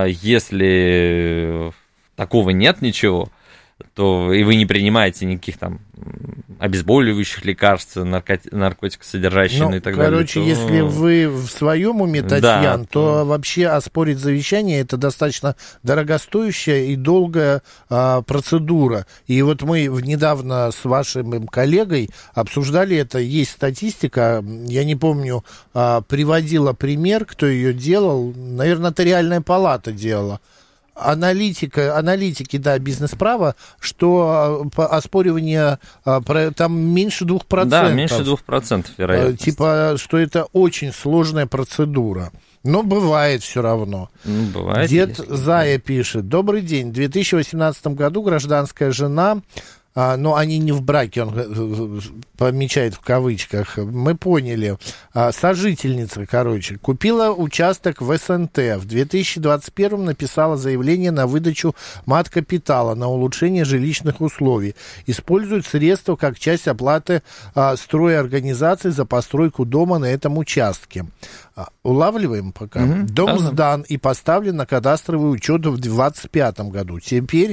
если такого нет ничего, то и вы не принимаете никаких там обезболивающих лекарств, наркотикосодержащих и так далее. Короче, если вы в своем уме, Татьяна, то вообще оспорить завещание — это достаточно дорогостоящая и долгая процедура. И вот мы недавно с вашим коллегой обсуждали это. Есть статистика, я не помню, приводила пример, кто ее делал. Наверное, Нотариальная палата делала. Аналитики, да, бизнес-права, что оспоривание там меньше 2%. Да, меньше 2%, вероятно. Типа, что это очень сложная процедура. Но бывает все равно. Бывает. Дед Зая пишет: добрый день, в 2018 году гражданская жена... но они не в браке, он помечает в кавычках, мы поняли, сожительница, купила участок в СНТ, в 2021 написала заявление на выдачу мат-капитала, на улучшение жилищных условий, использует средства как часть оплаты стройорганизации за постройку дома на этом участке. Улавливаем пока. Дом сдан и поставлен на кадастровый учет в 2025 году. Теперь...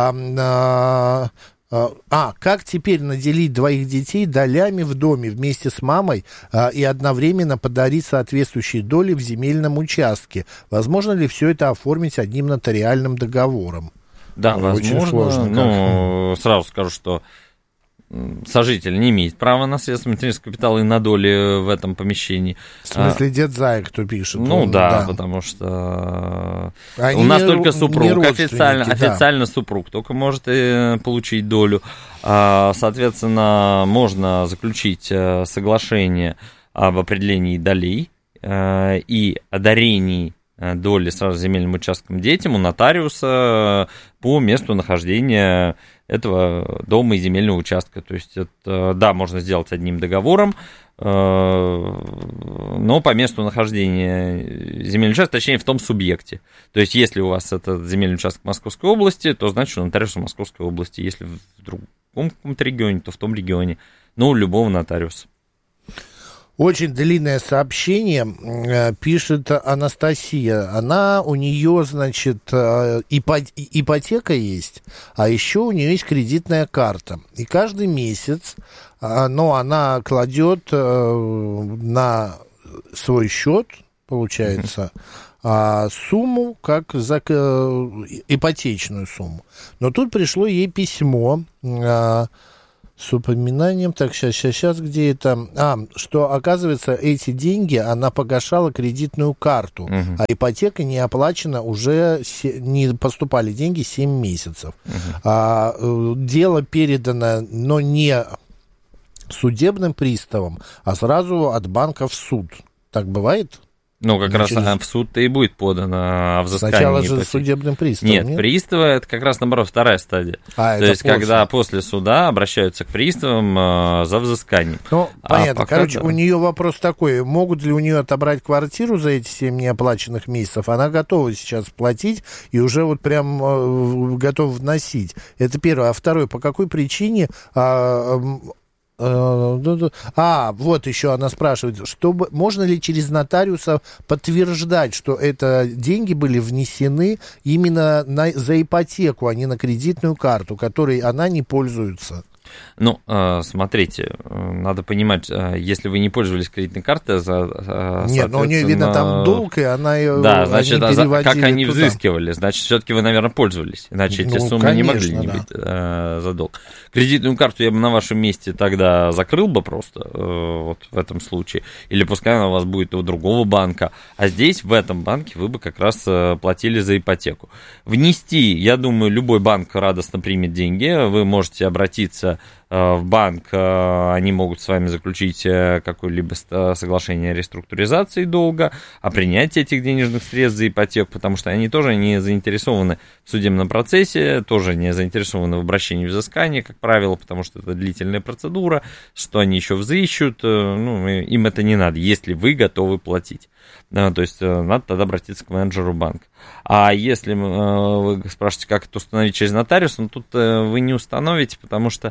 как теперь наделить двоих детей долями в доме вместе с мамой и одновременно подарить соответствующие доли в земельном участке? Возможно ли все это оформить одним нотариальным договором? Да, очень возможно. Сложно. Сразу скажу, что сожитель не имеет права на средства материнского капитала и на доли в этом помещении. В смысле, дед Зая, кто пишет? Да, потому что у нас только супруг, официально супруг только может получить долю. Соответственно, можно заключить соглашение об определении долей и о дарении доли сразу земельным участком детям у нотариуса по месту нахождения этого дома и земельного участка. То есть это, да, можно сделать одним договором, но по месту нахождения земельного участка, точнее в том субъекте. То есть если у вас это земельный участок Московской области, то значит у нотариуса Московской области. Если в другом каком-то регионе, то в том регионе. Ну, у любого нотариуса. Очень длинное сообщение пишет Анастасия. У нее, значит, ипотека есть, а еще у нее есть кредитная карта. И каждый месяц, она кладет на свой счет, получается, сумму, как за ипотечную сумму. Но тут пришло ей письмо с упоминанием, так, сейчас, где это? Что, оказывается, эти деньги, она погашала кредитную карту, а ипотека не оплачена уже, не поступали деньги 7 месяцев. Дело передано, но не судебным приставом, а сразу от банка в суд. Так бывает? Ну, как раз в суд-то и будет подано о взыскании. Сначала же судебным приставом. Нет, приставы, это как раз, наоборот, вторая стадия. То есть, когда после суда обращаются к приставам за взысканием. Ну, понятно. Короче, у нее вопрос такой. Могут ли у нее отобрать квартиру за эти 7 неоплаченных месяцев? Она готова сейчас платить и уже вот прям готова вносить. Это первое. А второе, по какой причине... вот еще она спрашивает, можно ли через нотариуса подтверждать, что это деньги были внесены именно за ипотеку, а не на кредитную карту, которой она не пользуется? Ну, смотрите, надо понимать, если вы не пользовались кредитной картой, нет, но у нее, видно, там долг, и она ее... Да, значит, как они взыскивали, значит, все-таки вы, наверное, пользовались, иначе эти суммы не могли не быть за долг. Кредитную карту я бы на вашем месте тогда закрыл бы просто, вот в этом случае, или пускай она у вас будет у другого банка, а здесь, в этом банке, вы бы как раз платили за ипотеку. Внести, я думаю, любой банк радостно примет деньги, вы можете обратиться в банк, они могут с вами заключить какое-либо соглашение о реструктуризации долга, о принятии этих денежных средств за ипотеку, потому что они тоже не заинтересованы в судебном процессе, тоже не заинтересованы в обращении взыскания, как правило, потому что это длительная процедура, что они еще взыщут, ну, им это не надо, если вы готовы платить. Да, то есть надо тогда обратиться к менеджеру банка. А если вы спрашиваете, как это установить через нотариуса, ну, тут вы не установите, потому что,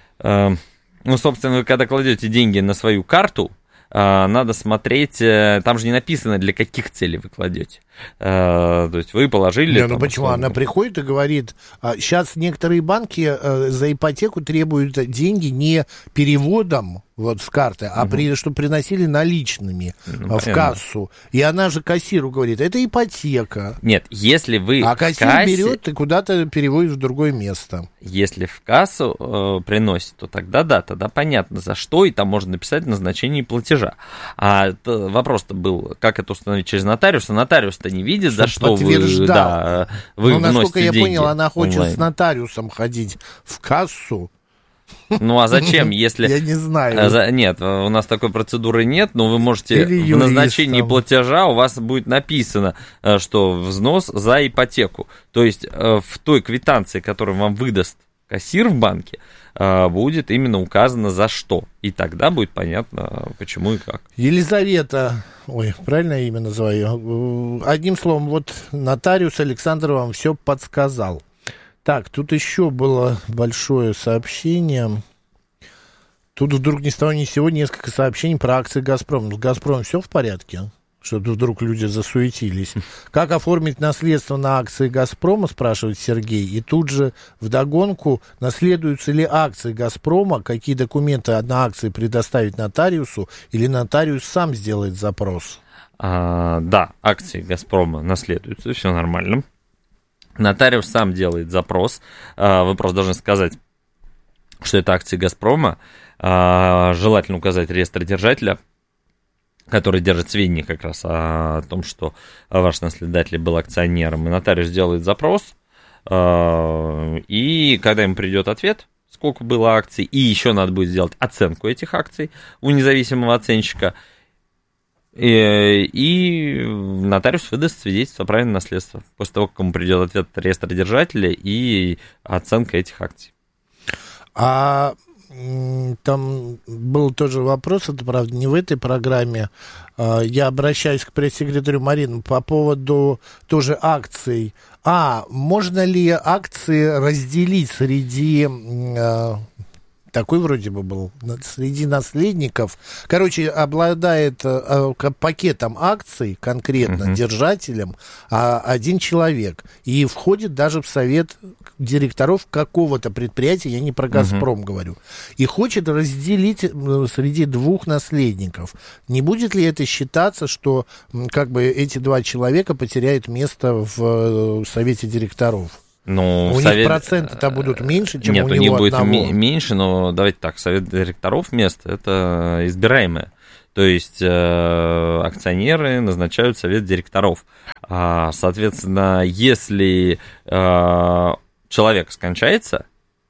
ну, собственно, вы когда кладете деньги на свою карту, надо смотреть, там же не написано, для каких целей вы кладете. То есть вы положили... Не, ну почему? Она приходит и говорит, сейчас некоторые банки за ипотеку требуют деньги не переводом вот с карты, а чтобы приносили наличными в кассу. И она же кассиру говорит, это ипотека. Нет, если вы а кассир берет и куда-то переводит в другое место. Если в кассу приносит, то тогда да, тогда понятно, за что, и там можно написать назначение платежа. А вопрос-то был, как это установить через нотариуса. Нотариус-то не видит, за что вы вносите деньги. Насколько я понял, она хочет онлайн с нотариусом ходить в кассу. Ну, а зачем, если... Я не знаю. Нет, у нас такой процедуры нет, но вы можете в назначении платежа, у вас будет написано, что взнос за ипотеку. То есть в той квитанции, которую вам выдаст кассир в банке, будет именно указано за что. И тогда будет понятно, почему и как. Елизавета, правильное имя называю. Одним словом, вот нотариус Александр вам все подсказал. Так, тут еще было большое сообщение. Тут вдруг ни с того ни с сего несколько сообщений про акции «Газпрома». С «Газпромом» все в порядке? Что вдруг люди засуетились. Как оформить наследство на акции «Газпрома», спрашивает Сергей. И тут же вдогонку, наследуются ли акции «Газпрома», какие документы на акции предоставить нотариусу, или нотариус сам сделает запрос? Да, акции «Газпрома» наследуются, все нормально. Нотариус сам делает запрос. Вы просто должны сказать, что это акции «Газпрома». Желательно указать реестр держателя, который держит сведения как раз о том, что ваш наследодатель был акционером. И нотариус делает запрос, и когда ему придет ответ, сколько было акций, и еще надо будет сделать оценку этих акций у независимого оценщика, И нотариус выдаст свидетельство о праве на наследство после того, как ему придет ответ от реестродержателя и оценка этих акций. Там был тоже вопрос, это, правда, не в этой программе. Я обращаюсь к пресс-секретарю Марины по поводу тоже акций. Можно ли акции разделить среди... Такой вроде бы был, среди наследников. Короче, обладает пакетом акций, конкретно держателем, один человек. И входит даже в совет директоров какого-то предприятия, я не про «Газпром» говорю. И хочет разделить среди двух наследников. Не будет ли это считаться, что как бы эти два человека потеряют место в совете директоров? Ну, у них проценты-то будут меньше, чем у него них будет одного. Меньше, но давайте так, совет директоров место это избираемое. То есть акционеры назначают совет директоров. Соответственно, если человек скончается,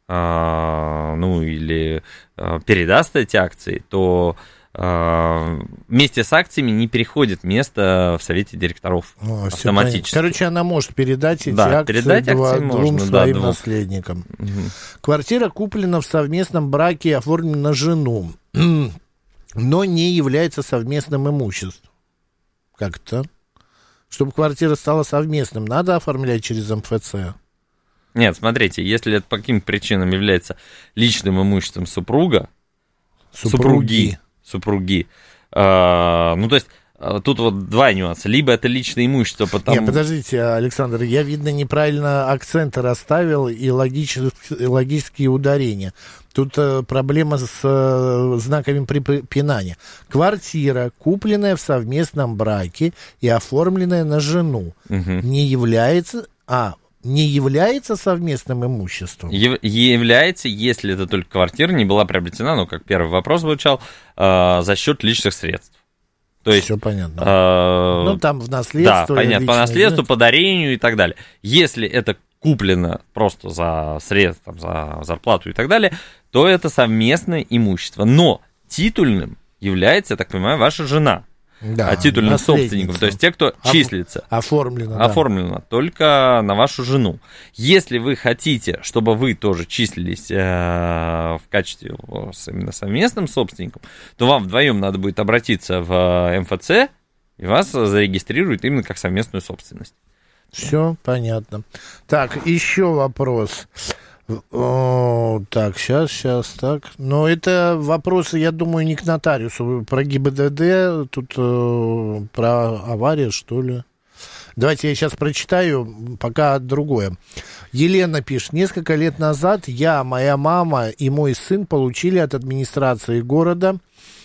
или передаст эти акции, то вместе с акциями не переходит место в совете директоров автоматически. Короче, она может передать эти акции двум своим наследникам. Квартира куплена в совместном браке и оформлена на жену, но не является совместным имуществом. Как-то? Чтобы квартира стала совместным, надо оформлять через МФЦ? Нет, смотрите, если это по каким-то причинам является личным имуществом супруги. То есть, тут вот два нюанса. Либо это личное имущество, потому... Нет, подождите, Александр, я, видно, неправильно акценты расставил и логические ударения. Тут проблема с знаками препинания. Квартира, купленная в совместном браке и оформленная на жену, не является совместным имуществом? Является, если это только квартира не была приобретена, как первый вопрос звучал, за счет личных средств. То есть, все понятно. Там в наследство. Да, понятно, по наследству, по дарению и так далее. Если это куплено просто за средства, за зарплату и так далее, то это совместное имущество. Но титульным является, я так понимаю, ваша жена. Да, титульным собственником, то есть те, кто числится. Оформлено только на вашу жену. Если вы хотите, чтобы вы тоже числились в качестве именно совместным собственником, то вам вдвоем надо будет обратиться в МФЦ, и вас зарегистрируют именно как совместную собственность. Все понятно. Так, еще вопрос. Так, сейчас, так. Но это вопросы, я думаю, не к нотариусу. Про ГИБДД, тут про аварию, что ли. Давайте я сейчас прочитаю, пока другое. Елена пишет. Несколько лет назад я, моя мама и мой сын получили от администрации города...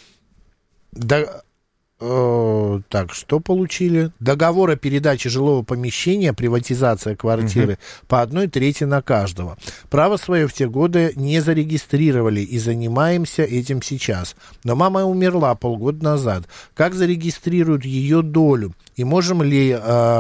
Так, что получили? Договор о передаче жилого помещения, приватизация квартиры по 1/3 на каждого. Право свое в те годы не зарегистрировали и занимаемся этим сейчас. Но мама умерла полгода назад. Как зарегистрируют ее долю? И можем ли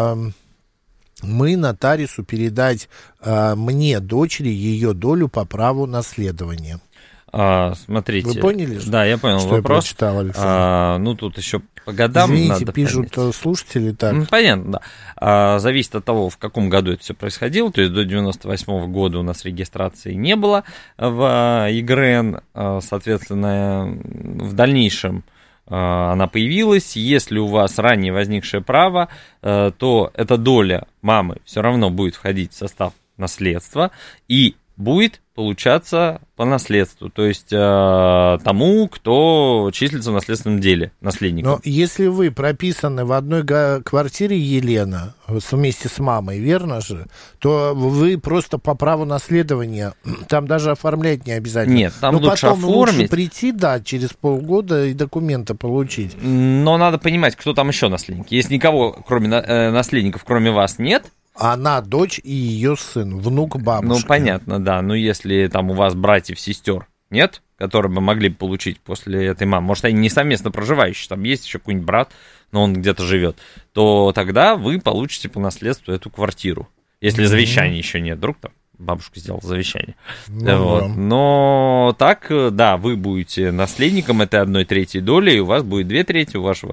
мы нотариусу передать мне, дочери, ее долю по праву наследования? Смотрите. Вы поняли? Да, я понял что вопрос. Я прочитал, Александр. Тут еще по годам Извините, надо пишут понять. Слушатели так. Понятно, да. Зависит от того, в каком году это все происходило. То есть до 98 года у нас регистрации не было в ЕГРН. Соответственно, в дальнейшем она появилась. Если у вас ранее возникшее право, то эта доля мамы все равно будет входить в состав наследства и будет получаться по наследству, то есть тому, кто числится в наследственном деле, наследником. Но если вы прописаны в одной квартире, Елена, вместе с мамой, верно же, то вы просто по праву наследования, там даже оформлять не обязательно. Нет, там лучше потом оформить. Лучше прийти, да, через полгода и документы получить. Но надо понимать, кто там еще наследник. Если никого, кроме наследников, кроме вас, нет, она дочь и ее сын, внук бабушки. Ну, понятно, да. Но если там у вас братьев, сестер нет, которые бы могли получить после этой мамы, может, они не совместно проживающие, там есть еще какой-нибудь брат, но он где-то живет, то тогда вы получите по наследству эту квартиру. Если завещания еще нет, вдруг там бабушка сделала завещание. Вот. Но так, да, вы будете наследником этой 1/3 доли, и у вас будет 2/3 у вашего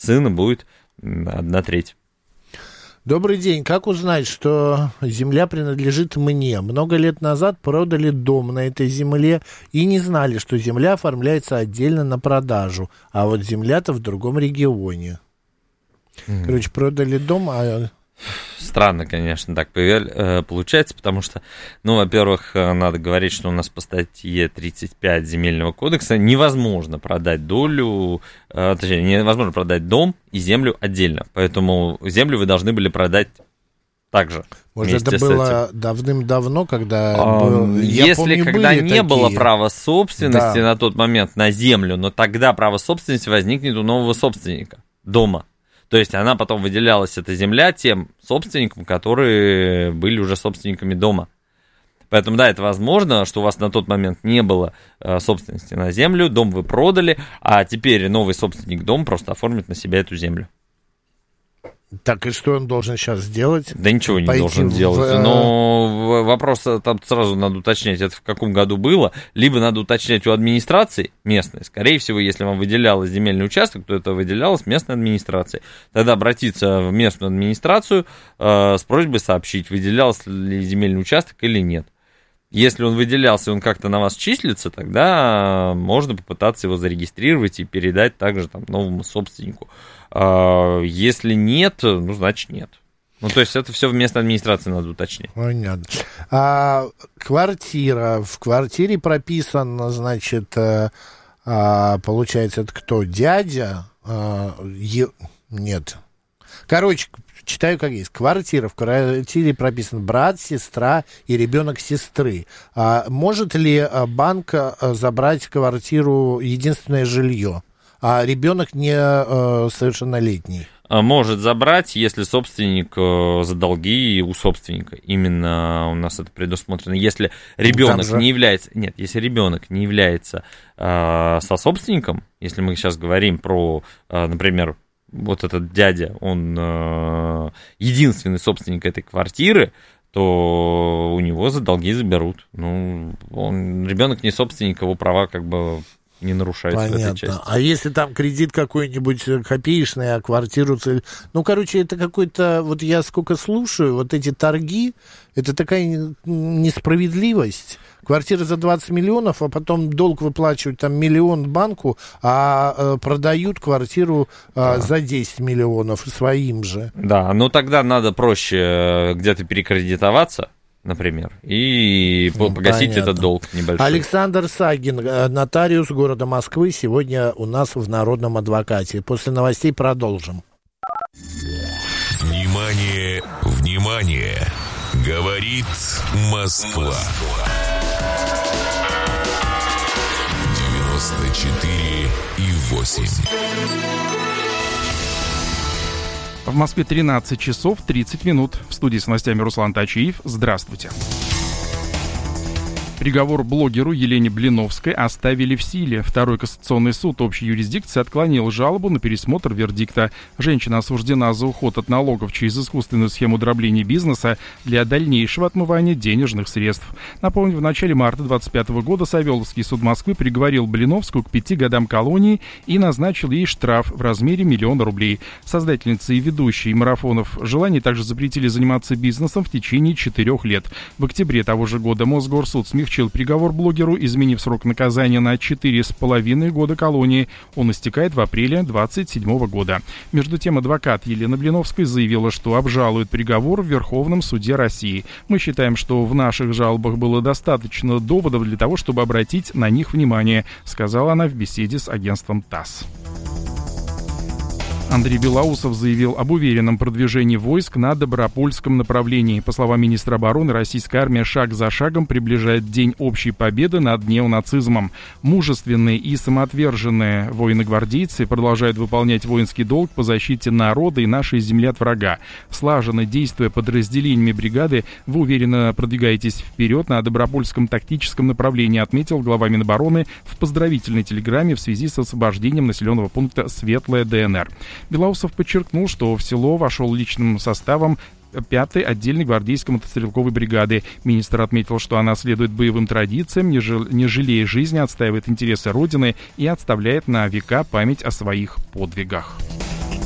сына будет 1/3. Добрый день. Как узнать, что земля принадлежит мне? Много лет назад продали дом на этой земле и не знали, что земля оформляется отдельно на продажу, а вот земля-то в другом регионе. Короче, продали дом, а... Странно, конечно, так получается, потому что, ну, во-первых, надо говорить, что у нас по статье 35 Земельного кодекса невозможно продать долю, точнее, невозможно продать дом и землю отдельно, поэтому землю вы должны были продать также. Может, это было давным-давно, когда... Когда не было права собственности на тот момент на землю, но тогда право собственности возникнет у нового собственника дома. То есть она потом выделялась, эта земля, тем собственникам, которые были уже собственниками дома. Поэтому, да, это возможно, что у вас на тот момент не было собственности на землю, дом вы продали, а теперь новый собственник дома просто оформит на себя эту землю. Так, и что он должен сейчас сделать? Да ничего не должен делать. Но вопрос там сразу надо уточнять, это в каком году было. Либо надо уточнять у администрации местной. Скорее всего, если вам выделялось земельный участок, то это выделялось местной администрацией. Тогда обратиться в местную администрацию с просьбой сообщить, выделялся ли земельный участок или нет. Если он выделялся, и он как-то на вас числится, тогда можно попытаться его зарегистрировать и передать также там новому собственнику. Если нет, ну, значит, нет. Ну, то есть это все в местной администрации надо уточнить. Понятно. Квартира. В квартире прописан, значит, получается, это кто? Дядя? Нет. Короче, читаю как есть. Квартира. В квартире прописан брат, сестра и ребенок сестры. Может ли банк забрать квартиру единственное жилье? А ребенок не совершеннолетний? Может забрать, если собственник за долги у собственника. Именно у нас это предусмотрено. Если ребенок не является... Нет, если ребенок не является сособственником, если мы сейчас говорим про, например, вот этот дядя, он единственный собственник этой квартиры, то у него за долги заберут. Ну, ребенок не собственник, его права как бы не нарушаются. Понятно. В этой части. А если там кредит какой-нибудь копеечный, а квартиру... Ну, короче, это какой-то... Вот я сколько слушаю, вот эти торги, это такая несправедливость. Квартира за 20 миллионов, а потом долг выплачивают там 1 миллион банку, а продают квартиру за 10 миллионов своим же. Да, но тогда надо проще где-то перекредитоваться, например, и погасить этот долг небольшой. Александр Сагин, нотариус города Москвы, сегодня у нас в Народном адвокате. После новостей продолжим. Внимание, внимание! Говорит Москва. 94,8. В Москве 13 часов 30 минут. В студии с новостями Руслан Тачиев. Здравствуйте. Приговор блогеру Елене Блиновской оставили в силе. Второй кассационный суд общей юрисдикции отклонил жалобу на пересмотр вердикта. Женщина осуждена за уход от налогов через искусственную схему дробления бизнеса для дальнейшего отмывания денежных средств. Напомню, в начале марта 2025 года Савеловский суд Москвы приговорил Блиновскую к 5 годам колонии и назначил ей штраф в размере 1 000 000 рублей. Создательницы и ведущие марафонов «Желаний» также запретили заниматься бизнесом в течение 4 лет. В октябре того же года Мосгорсуд смягчил приговор блогеру, изменив срок наказания на 4,5 года колонии. Он истекает в апреле 2027 года. Между тем, адвокат Елены Блиновской заявила, что обжалует приговор в Верховном суде России. Мы считаем, что в наших жалобах было достаточно доводов для того, чтобы обратить на них внимание, сказала она в беседе с агентством ТАСС. Андрей Белоусов заявил об уверенном продвижении войск на Добропольском направлении. По словам министра обороны, российская армия шаг за шагом приближает День общей победы над неонацизмом. Мужественные и самоотверженные воины-гвардейцы продолжают выполнять воинский долг по защите народа и нашей земли от врага. Слаженно действуя подразделениями бригады, вы уверенно продвигаетесь вперед на Добропольском тактическом направлении, отметил глава Минобороны в поздравительной телеграмме в связи с освобождением населенного пункта Светлая ДНР. Белоусов подчеркнул, что в село вошел личным составом 5-й отдельной гвардейской мотострелковой бригады. Министр отметил, что она следует боевым традициям, не жалея жизни, отстаивает интересы Родины и отставляет на века память о своих подвигах.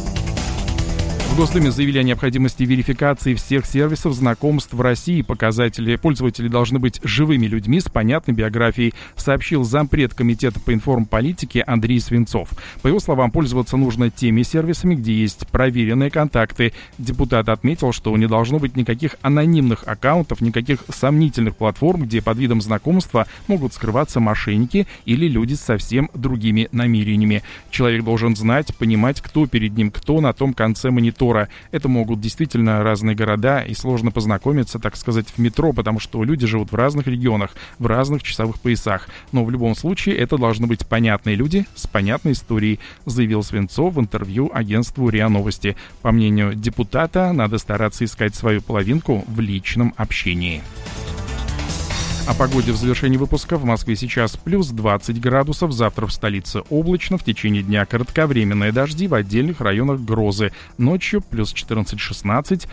В Госдуме заявили о необходимости верификации всех сервисов знакомств в России. Пользователи должны быть живыми людьми с понятной биографией, сообщил зампред Комитета по информполитике Андрей Свинцов. По его словам, пользоваться нужно теми сервисами, где есть проверенные контакты. Депутат отметил, что не должно быть никаких анонимных аккаунтов, никаких сомнительных платформ, где под видом знакомства могут скрываться мошенники или люди с совсем другими намерениями. Человек должен знать, понимать, кто перед ним, кто на том конце монитора. Это могут действительно разные города, и сложно познакомиться, так сказать, в метро, потому что люди живут в разных регионах, в разных часовых поясах. Но в любом случае это должны быть понятные люди с понятной историей, заявил Свинцов в интервью агентству РИА Новости. По мнению депутата, надо стараться искать свою половинку в личном общении. О погоде в завершении выпуска. В Москве сейчас плюс 20 градусов. Завтра в столице облачно. В течение дня кратковременные дожди, в отдельных районах грозы. Ночью плюс 14-16.